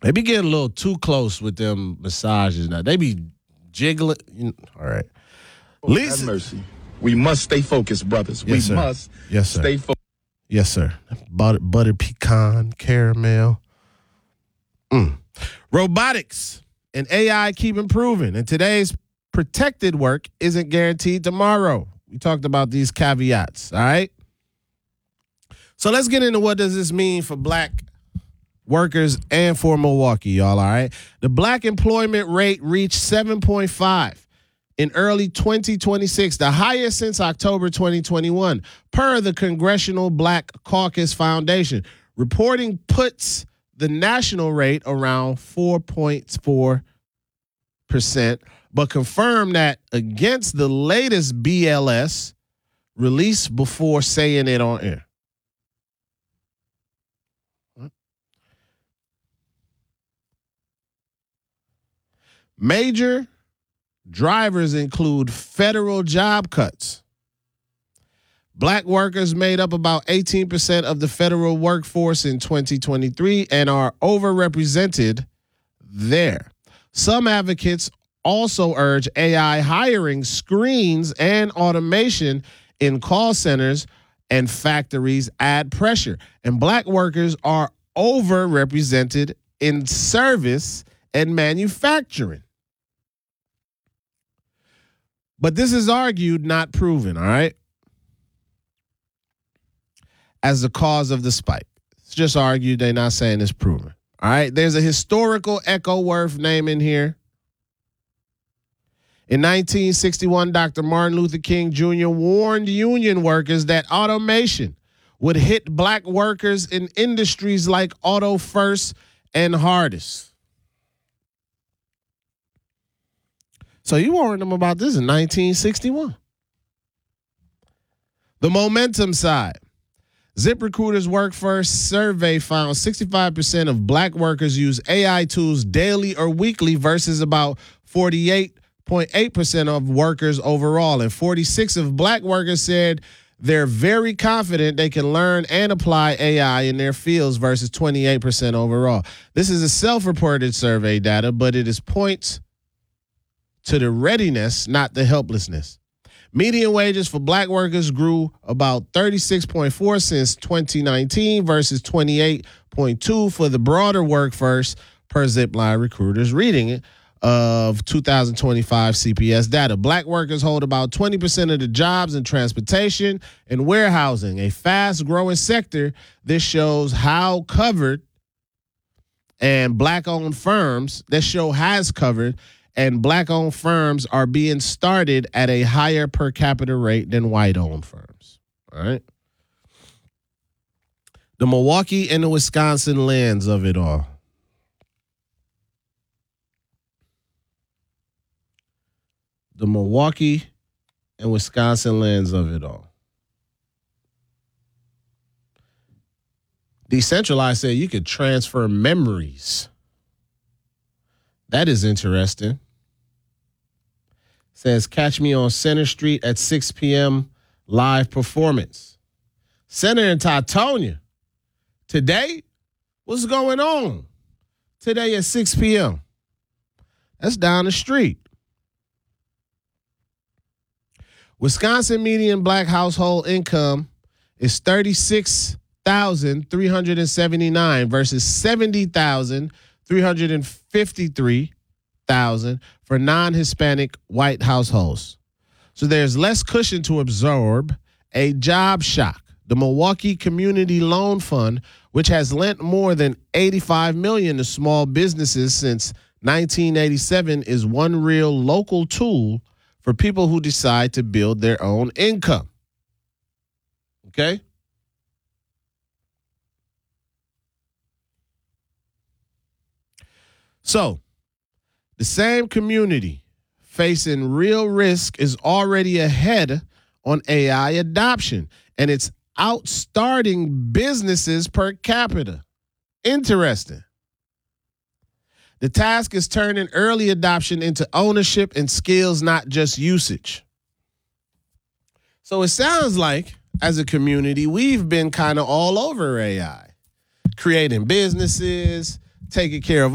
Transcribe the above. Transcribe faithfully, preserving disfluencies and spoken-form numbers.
They be getting a little too close with them massages now. They be jiggling. You know, all right. Lord have mercy. We must stay focused, brothers. Yes, we sir. must yes, sir. stay focused. Yes, sir. Butter, butter pecan, caramel. Mm. Robotics and A I keep improving, and today's protected work isn't guaranteed tomorrow. We talked about these caveats, all right? So let's get into what does this mean for black workers and for Milwaukee, y'all, all right? The black employment rate reached seven point five in early twenty twenty-six, the highest since October twenty twenty-one, per the Congressional Black Caucus Foundation. Reporting puts the national rate around four point four percent, but confirmed that against the latest B L S released before saying it on air. Major drivers include federal job cuts. Black workers made up about eighteen percent of the federal workforce in twenty twenty-three and are overrepresented there. Some advocates also urge A I hiring screens and automation in call centers and factories add pressure. And black workers are overrepresented in service and manufacturing. But this is argued, not proven, all right, as the cause of the spike. It's just argued. They're not saying it's proven. All right. There's a historical echo worth naming here. In nineteen sixty-one, Doctor Martin Luther King Junior warned union workers that automation would hit black workers in industries like Auto First and Hardest. So you warned them about this in nineteen sixty-one. The momentum side. ZipRecruiter's Workforce survey found sixty-five percent of black workers use A I tools daily or weekly versus about forty-eight point eight percent of workers overall. And forty-six of black workers said they're very confident they can learn and apply A I in their fields versus twenty-eight percent overall. This is a self-reported survey data, but it is points to the readiness, not the helplessness. Median wages for black workers grew about thirty-six point four since twenty nineteen versus twenty-eight point two for the broader workforce per Zipline Recruiters reading of two thousand twenty-five C P S data. Black workers hold about twenty percent of the jobs in transportation and warehousing, a fast-growing sector. This shows how covered and black-owned firms, this show has covered and black-owned firms are being started at a higher per capita rate than white-owned firms. All right. The Milwaukee and the Wisconsin lens of it all. The Milwaukee and Wisconsin lens of it all. Decentralized said you could transfer memories. That is interesting. Says, catch me on Center Street at six p.m. live performance. Center in Teutonia. Today? What's going on? Today at six p.m. That's down the street. Wisconsin median black household income is thirty-six thousand three hundred seventy-nine dollars versus seventy thousand three hundred fifty-three dollars for non-Hispanic white households. So there's less cushion to absorb a job shock. The Milwaukee Community Loan Fund, which has lent more than eighty-five million dollars to small businesses since nineteen eighty-seven, is one real local tool for people who decide to build their own income. Okay? So, the same community facing real risk is already ahead on A I adoption, and it's outstarting businesses per capita. Interesting. The task is turning early adoption into ownership and skills, not just usage. So it sounds like, as a community, we've been kind of all over A I, creating businesses, taking care of